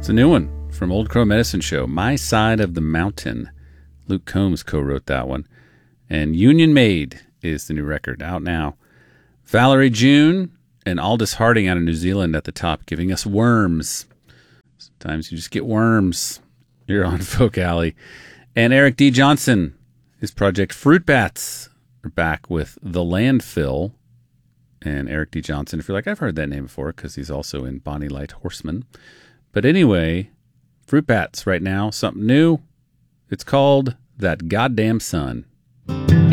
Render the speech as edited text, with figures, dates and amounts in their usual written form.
It's a new one from Old Crow Medicine Show, My Side of the Mountain. Luke Combs co-wrote that one. And Union Made is the new record, out now. Valerie June and Aldous Harding out of New Zealand at the top, giving us Worms. Sometimes you just get worms. You're on Folk Alley. And Eric D. Johnson, his project Fruit Bats, are back with The Landfill. And Eric D. Johnson, if you're like, I've heard that name before, because he's also in Bonnie Light Horseman. But anyway, Fruit Bats right now, something new. It's called That Goddamn Sun.